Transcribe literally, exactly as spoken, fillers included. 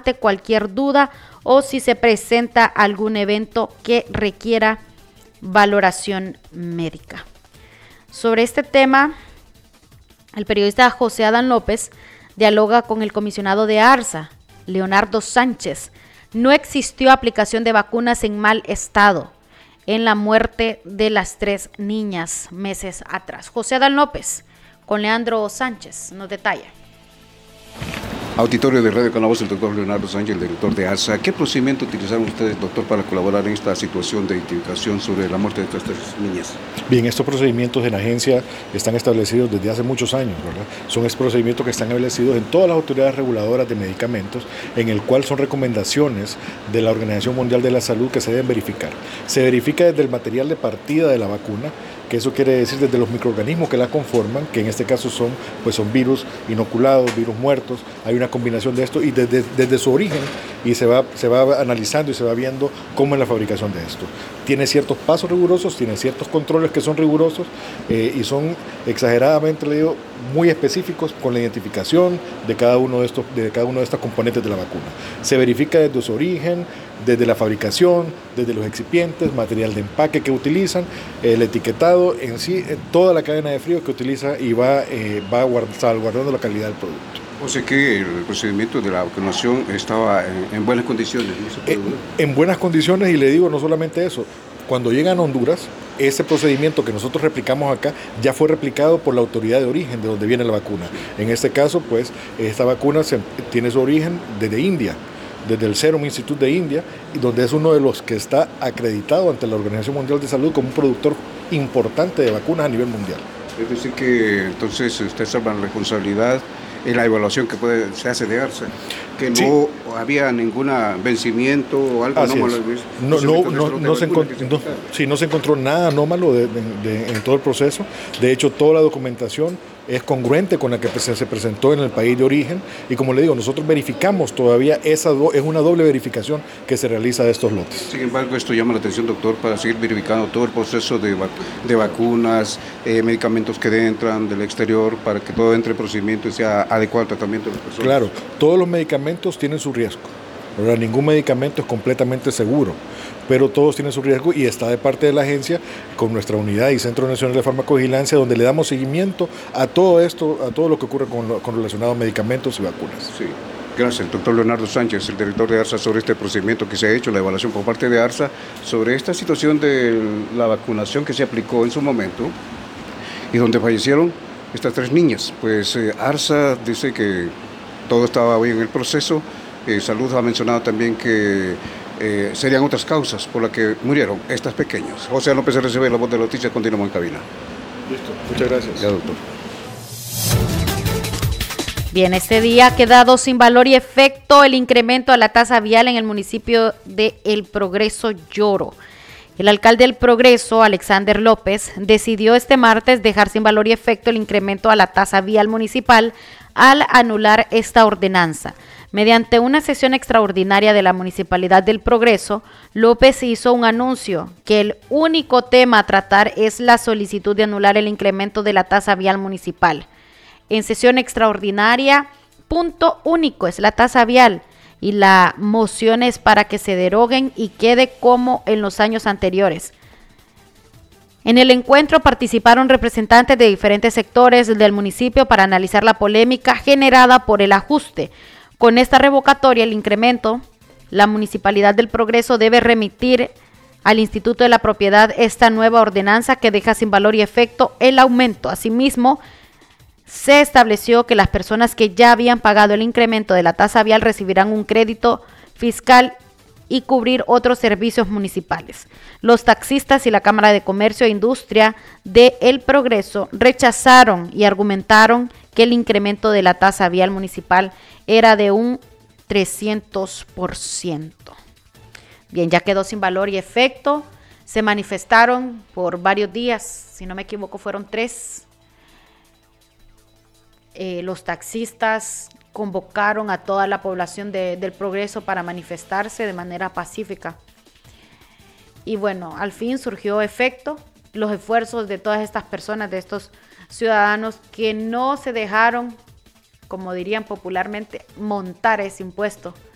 ante cualquier duda o si se presenta algún evento que requiera valoración médica. Sobre este tema, el periodista José Adán López dialoga con el comisionado de ARSA, Leonardo Sánchez. No existió aplicación de vacunas en mal estado en la muerte de las tres niñas meses atrás. José Adán López con Leandro Sánchez nos detalla. Auditorio de Radio con la voz del doctor Leonardo Sánchez, el director de ARSA. ¿Qué procedimiento utilizaron ustedes, doctor, para colaborar en esta situación de identificación sobre la muerte de estas tres niñas? Bien, estos procedimientos en agencia están establecidos desde hace muchos años, ¿verdad? Son estos procedimientos que están establecidos en todas las autoridades reguladoras de medicamentos, en el cual son recomendaciones de la Organización Mundial de la Salud que se deben verificar. Se verifica desde el material de partida de la vacuna, que eso quiere decir desde los microorganismos que la conforman, que en este caso son, pues son virus inoculados, virus muertos, hay una combinación de esto y desde, desde su origen y se va, se va analizando y se va viendo cómo es la fabricación de esto. Tiene ciertos pasos rigurosos, tiene ciertos controles que son rigurosos eh, y son exageradamente, le digo, muy específicos con la identificación de cada uno de estos, de cada uno de estos componentes de la vacuna. Se verifica desde su origen, desde la fabricación, desde los excipientes, material de empaque que utilizan, el etiquetado en sí, toda la cadena de frío que utiliza y va, eh, va salvaguardando la calidad del producto. O sea que el procedimiento de la vacunación estaba en, en buenas condiciones, ¿no se puede en, en buenas condiciones, y le digo no solamente eso, cuando llegan a Honduras, ese procedimiento que nosotros replicamos acá ya fue replicado por la autoridad de origen de donde viene la vacuna. En este caso, pues, esta vacuna se, tiene su origen desde India, desde el Serum Institute de India, y donde es uno de los que está acreditado ante la Organización Mundial de Salud como un productor importante de vacunas a nivel mundial. Es decir que entonces ustedes toman la responsabilidad en la evaluación que puede, se hace de ARSA, que no sí. había ningún vencimiento o algo anómalo. No, no, no, no, se no, sí, no se encontró nada anómalo de, de, de, en todo el proceso. De hecho, toda la documentación es congruente con la que se presentó en el país de origen, y como le digo, nosotros verificamos todavía, esa do, es una doble verificación que se realiza de estos lotes. Sin embargo, esto llama la atención, doctor, para seguir verificando todo el proceso de, de vacunas, eh, medicamentos que entran del exterior, para que todo entre en procedimiento y sea adecuado al tratamiento de las personas. Claro, todos los medicamentos tienen su riesgo, ¿verdad? Ningún medicamento es completamente seguro, pero todos tienen su riesgo, y está de parte de la agencia con nuestra unidad y Centro Nacional de Farmacovigilancia, donde le damos seguimiento a todo esto, a todo lo que ocurre con, lo, con relacionado a medicamentos y vacunas. Sí. Gracias, el doctor Leonardo Sánchez, el director de ARSA, sobre este procedimiento que se ha hecho, la evaluación por parte de ARSA, sobre esta situación de la vacunación que se aplicó en su momento y donde fallecieron estas tres niñas. Pues eh, ARSA dice que todo estaba bien en el proceso. Eh, Salud ha mencionado también que Eh, serían otras causas por las que murieron estas pequeñas. José López R C B, la voz de la noticia, continuamos en cabina. Listo, muchas gracias. Ya, doctor. Bien, este día ha quedado sin valor y efecto el incremento a la tasa vial en el municipio de El Progreso, Yoro. El alcalde del Progreso, Alexander López, decidió este martes dejar sin valor y efecto el incremento a la tasa vial municipal al anular esta ordenanza. Mediante una sesión extraordinaria de la Municipalidad del Progreso, López hizo un anuncio que el único tema a tratar es la solicitud de anular el incremento de la tasa vial municipal. En sesión extraordinaria, punto único es la tasa vial, y la moción es para que se deroguen y quede como en los años anteriores. En el encuentro participaron representantes de diferentes sectores del municipio para analizar la polémica generada por el ajuste. Con esta revocatoria, el incremento, la Municipalidad del Progreso debe remitir al Instituto de la Propiedad esta nueva ordenanza que deja sin valor y efecto el aumento. Asimismo, se estableció que las personas que ya habían pagado el incremento de la tasa vial recibirán un crédito fiscal y cubrir otros servicios municipales. Los taxistas y la Cámara de Comercio e Industria de El Progreso rechazaron y argumentaron que el incremento de la tasa vial municipal era de un trescientos por ciento. Bien, ya quedó sin valor y efecto. Se manifestaron por varios días, si no me equivoco fueron tres. Eh, los taxistas convocaron a toda la población de, del Progreso para manifestarse de manera pacífica. Y bueno, al fin surgió efecto los esfuerzos de todas estas personas, de estos ciudadanos que no se dejaron, como dirían popularmente, montar ese impuesto